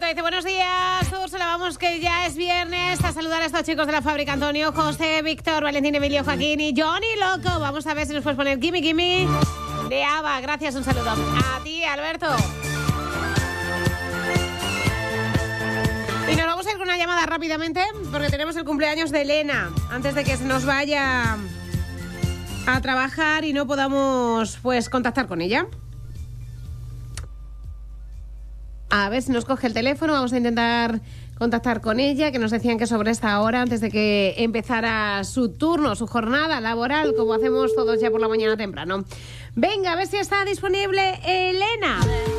dice buenos días, Úrsula, vamos que ya es viernes. A saludar a estos chicos de la fábrica: Antonio, José, Víctor, Valentín, Emilio, Joaquín y Johnny Loco. Vamos a ver si nos puedes poner Gimme Gimme de ABBA. Gracias, un saludo a ti, Alberto. Y nos vamos a ir con una llamada rápidamente porque tenemos el cumpleaños de Elena antes de que se nos vaya a trabajar y no podamos pues contactar con ella. A ver si nos coge el teléfono. Vamos a intentar contactar con ella, que nos decían que sobre esta hora, antes de que empezara su turno, su jornada laboral, como hacemos todos ya por la mañana temprano. Venga, a ver si está disponible Elena.